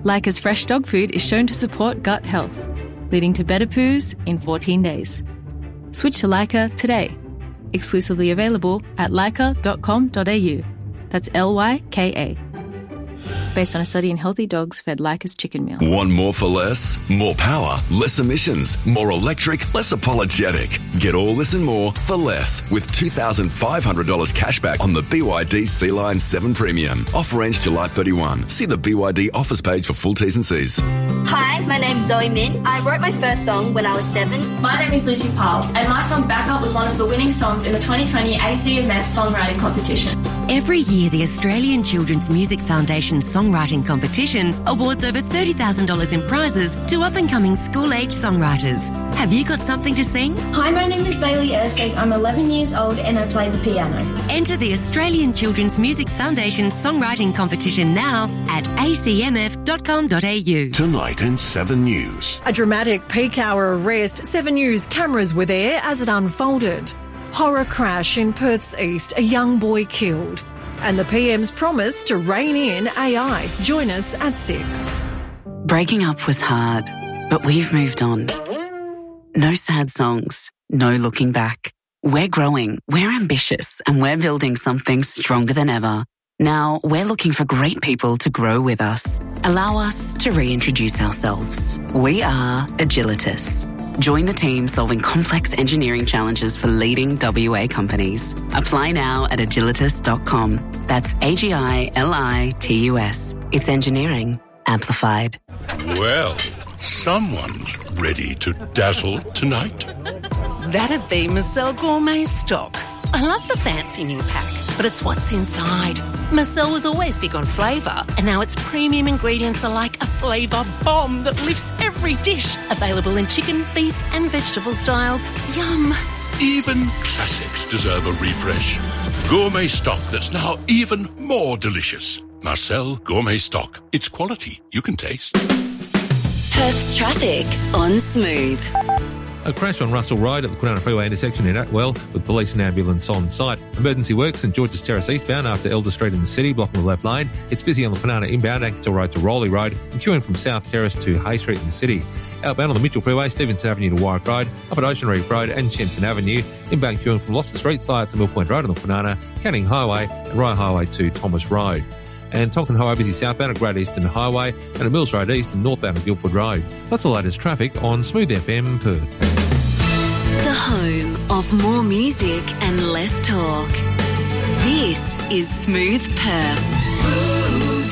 Leica's fresh dog food is shown to support gut health, leading to better poos in 14 days. Switch to Leica today. Exclusively available at leica.com.au. That's Lyka. Based on a study in healthy dogs fed Leica's chicken meal. Want more for less? More power, less emissions, more electric, less apologetic. Get all this and more for less with $2,500 cashback on the BYD Sea-Line 7 Premium. Offer ends July 31. See the BYD offers page for full T's and C's. Hi, my name's Zoe Min. I wrote my first song when I was 7. My name is Lucy Powell, and my song Back Up was one of the winning songs in the 2020 ACMF Songwriting Competition. Every year, the Australian Children's Music Foundation Songwriting Competition awards over $30,000 in prizes to up-and-coming school-age songwriters. Have you got something to sing? Hi, my name is Bailey Ersig. I'm 11 years old and I play the piano. Enter the Australian Children's Music Foundation Songwriting Competition now at acmf.com.au. Tonight in 7 News. A dramatic peak hour arrest. 7 News cameras were there as it unfolded. Horror crash in Perth's east, a young boy killed. And the PM's promise to rein in AI. Join us at 6. Breaking up was hard, but we've moved on. No sad songs, no looking back. We're growing, we're ambitious, and we're building something stronger than ever. Now, we're looking for great people to grow with us. Allow us to reintroduce ourselves. We are Agilitas. Join the team solving complex engineering challenges for leading WA companies. Apply now at agilitas.com. That's AGILITUS. It's engineering amplified. Well, someone's ready to dazzle tonight. That'd be Marcel Gourmet Stock. I love the fancy new pack, but it's what's inside. Marcel was always big on flavour, and now its premium ingredients are like a flavour bomb that lifts every dish. Available in chicken, beef and vegetable styles. Yum. Even classics deserve a refresh. Gourmet stock that's now even more delicious. Marcel Gourmet Stock. It's quality you can taste. Perth's traffic on Smooth. A crash on Russell Road at the Kwinana Freeway intersection in Atwell with police and ambulance on site. Emergency works St George's Terrace eastbound after Elder Street in the city, blocking the left lane. It's busy on the Kwinana inbound, Ankersell Road to Rowley Road, and queuing from South Terrace to Hay Street in the city. Outbound on the Mitchell Freeway, Stevenson Avenue to Warwick Road, up at Ocean Reef Road and Shenton Avenue. Inbound queuing from Loftus Street, Slide to Mill Point Road on the Kwinana, Canning Highway and Rye Highway to Thomas Road. And Tonkin Highway busy southbound at Great Eastern Highway and at Mills Road East and northbound at Guildford Road. That's the latest traffic on Smooth FM Perth. The home of more music and less talk. This is Smooth Perth. Smooth.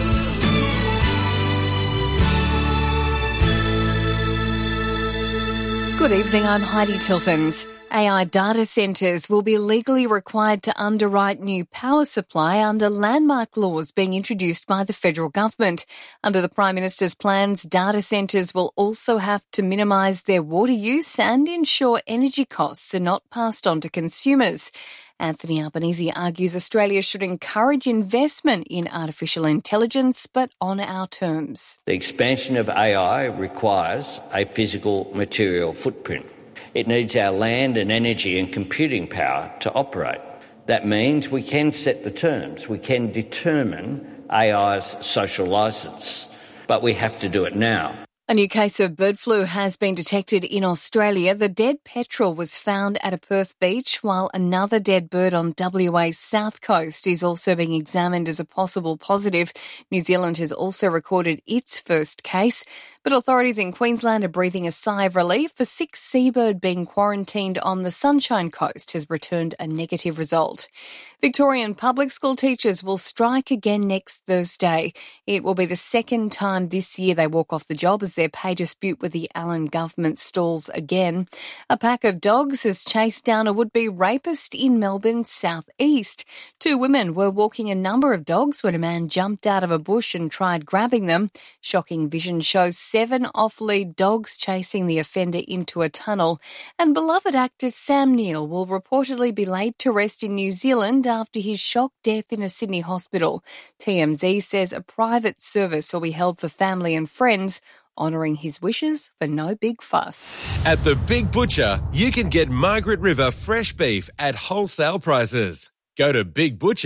Good evening, I'm Heidi Tiltons. AI data centres will be legally required to underwrite new power supply under landmark laws being introduced by the federal government. Under the Prime Minister's plans, data centres will also have to minimise their water use and ensure energy costs are not passed on to consumers. Anthony Albanese argues Australia should encourage investment in artificial intelligence, but on our terms. The expansion of AI requires a physical material footprint. It needs our land and energy and computing power to operate. That means we can set the terms. We can determine AI's social licence, but we have to do it now. A new case of bird flu has been detected in Australia. The dead petrel was found at a Perth beach, while another dead bird on WA's south coast is also being examined as a possible positive. New Zealand has also recorded its first case. But authorities in Queensland are breathing a sigh of relief. The 6th seabird being quarantined on the Sunshine Coast has returned a negative result. Victorian public school teachers will strike again next Thursday. It will be the second time this year they walk off the job as their pay dispute with the Allen government stalls again. A pack of dogs has chased down a would-be rapist in Melbourne's southeast. 2 women were walking a number of dogs when a man jumped out of a bush and tried grabbing them. Shocking vision shows 7 off-lead dogs chasing the offender into a tunnel. And beloved actor Sam Neill will reportedly be laid to rest in New Zealand after his shock death in a Sydney hospital. TMZ says a private service will be held for family and friends, honouring his wishes for no big fuss. At the Big Butcher, you can get Margaret River fresh beef at wholesale prices. Go to bigbutcher.com.au.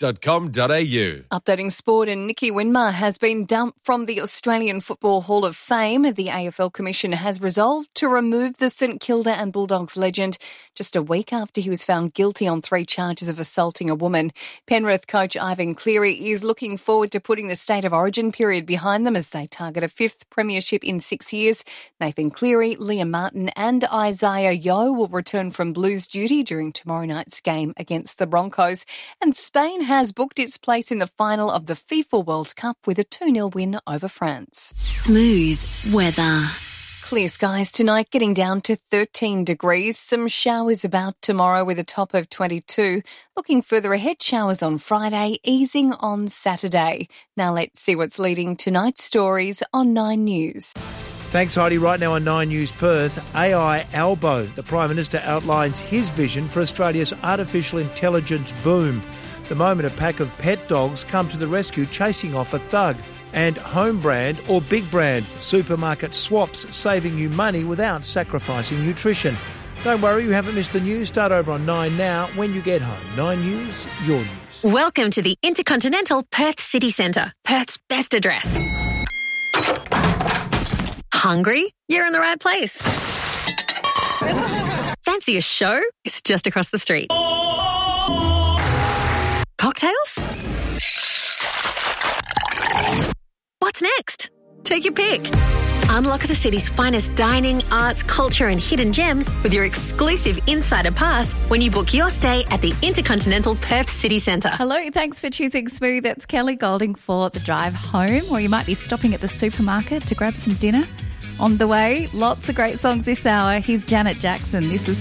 classics.com.au. Updating sport, and Nicky Winmar has been dumped from the Australian Football Hall of Fame. The AFL Commission has resolved to remove the St Kilda and Bulldogs legend just a week after he was found guilty on 3 charges of assaulting a woman. Penrith coach Ivan Cleary is looking forward to putting the State of Origin period behind them as they target a 5th premiership in 6 years. Nathan Cleary, Liam Martin and Isaiah Yeo will return from Blues duty during tomorrow night's game against the Broncos. And Spain has booked its place in the final of the FIFA World Cup with a 2-0 win over France. Smooth weather. Clear skies tonight, getting down to 13 degrees. Some showers about tomorrow with a top of 22. Looking further ahead, showers on Friday, easing on Saturday. Now let's see what's leading tonight's stories on 9 News. Thanks, Heidi. Right now on 9 News Perth, AI Albo. The Prime Minister outlines his vision for Australia's artificial intelligence boom. The moment a pack of pet dogs come to the rescue chasing off a thug. And home brand or big brand, supermarket swaps, saving you money without sacrificing nutrition. Don't worry, you haven't missed the news. Start over on 9 now when you get home. 9 News, your news. Welcome to the Intercontinental Perth City Centre, Perth's best address. Hungry? You're in the right place. Fancy a show? It's just across the street. Cocktails? What's next? Take your pick. Unlock the city's finest dining, arts, culture and hidden gems with your exclusive Insider Pass when you book your stay at the Intercontinental Perth City Centre. Hello, thanks for choosing Smooth. It's Kelly Golding for the drive home, or you might be stopping at the supermarket to grab some dinner. On the way, lots of great songs this hour. Here's Janet Jackson. This is